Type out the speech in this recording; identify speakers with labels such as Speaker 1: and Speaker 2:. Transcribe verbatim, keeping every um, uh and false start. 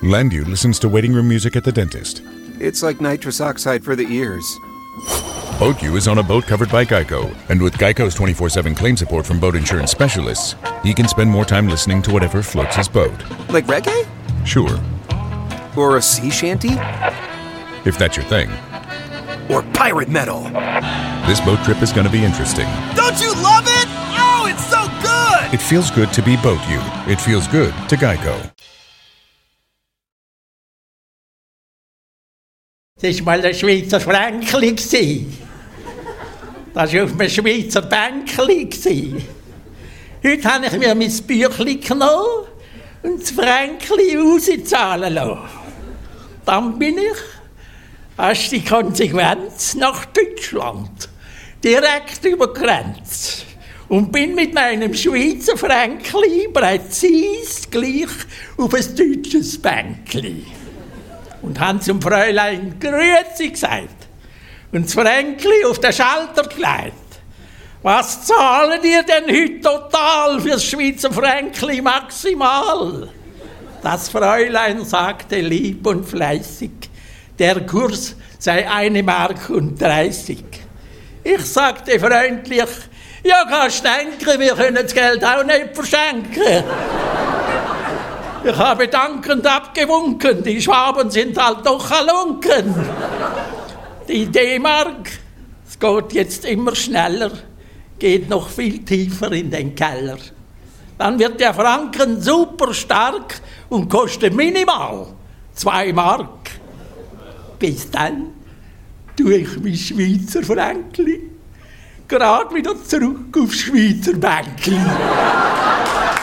Speaker 1: Landu listens to waiting room music at the dentist.
Speaker 2: It's like nitrous oxide for the ears.
Speaker 1: BoatU is on a boat covered by Geico, and with Geico's twenty-four seven claim support from boat insurance specialists, he can spend more time listening to whatever floats his boat.
Speaker 2: Like reggae?
Speaker 1: Sure.
Speaker 2: Or a sea shanty?
Speaker 1: If that's your thing.
Speaker 2: Or pirate metal?
Speaker 1: This boat trip is going to be interesting.
Speaker 3: Don't you love it? Oh, it's so good!
Speaker 1: It feels good to be BoatU. It feels good to Geico.
Speaker 4: Das war mal ein Schweizer Fränkli. Das war auf einem Schweizer Bänkli. Heute habe ich mir mein Büchlein genommen und das Fränkli rauszahlen lassen. Dann bin ich, das ist die Konsequenz, nach Deutschland. Direkt über die Grenze. Und bin mit meinem Schweizer Fränkli präzise gleich auf ein deutsches Bänkli. Und haben zum Fräulein Grüezi gesagt und das Fränkli auf den Schalter gelegt. Was zahlen ihr denn heute total fürs Schweizer Fränkli maximal? Das Fräulein sagte lieb und fleißig, der Kurs sei eine Mark und dreißig. Ich sagte freundlich, ja, kannst denken, wir können das Geld auch nicht verschenken. Ich habe dankend abgewunken, die Schwaben sind halt doch Halunken. Die D-Mark, es geht jetzt immer schneller, geht noch viel tiefer in den Keller. Dann wird der Franken super stark und kostet minimal zwei Mark. Bis dann tue ich mein Schweizer Fränkli gerade wieder zurück aufs Schweizer Bänkli.